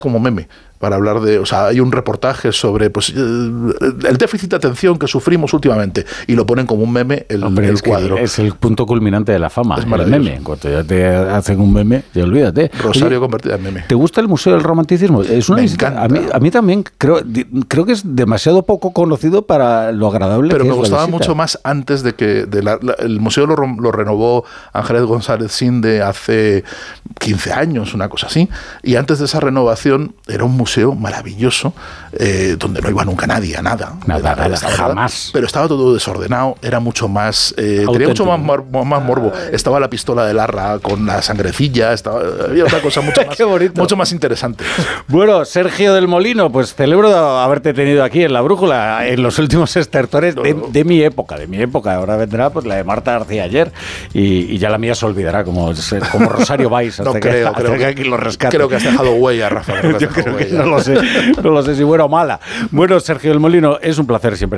como meme, para hablar de, o sea, hay un reportaje sobre pues el déficit de atención que sufrimos últimamente y lo ponen como un meme el cuadro. Es el punto culminante de la fama, es el meme. En cuanto ya te hacen un meme, ya olvídate. Rosario convertida en meme. ¿Te gusta el Museo del Romanticismo? Me encanta. A mí también creo que es demasiado poco conocido para lo agradable pero que es. Pero me gustaba mucho más antes de que el museo lo renovó Ángeles González Sinde hace 15 años, una cosa así, y antes de esa renovación era un museo maravilloso, donde no iba nunca nadie a nada, jamás. Pero estaba todo desordenado, era mucho más, tenía mucho más morbo. Estaba la pistola de Larra con la sangrecilla, había otra cosa mucho más interesante. Bueno, Sergio del Molino, pues celebro haberte tenido aquí en La Brújula en los últimos estertores de mi época. Ahora vendrá pues la de Marta García ayer y ya la mía se olvidará como Rosario Valls hasta que aquí lo rescate. Creo que has dejado huella, Rafa. Yo creo que no lo sé si buena o mala. Bueno, Sergio del Molino, es un placer siempre